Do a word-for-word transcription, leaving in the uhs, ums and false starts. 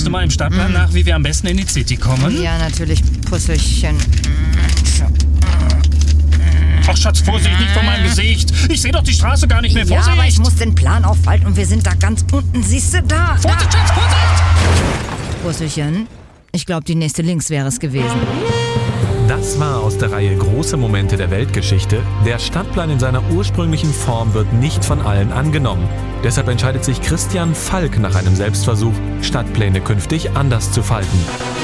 du mal im Stadtplan nach, wie wir am besten in die City kommen? Ja, natürlich, Pusselchen. Ach Schatz, Vorsicht, nicht vor meinem Gesicht. Ich sehe doch die Straße gar nicht mehr. Ja, Vorsicht! aber ich muss den Plan aufhalten und wir sind da ganz unten. Siehst du, da. Vorsicht, Schatz, Vorsicht! Pusselchen, ich glaube, die nächste links wäre es gewesen. Das war aus der Reihe Große Momente der Weltgeschichte. Der Stadtplan in seiner ursprünglichen Form wird nicht von allen angenommen. Deshalb entscheidet sich Christian Falk nach einem Selbstversuch, Stadtpläne künftig anders zu falten.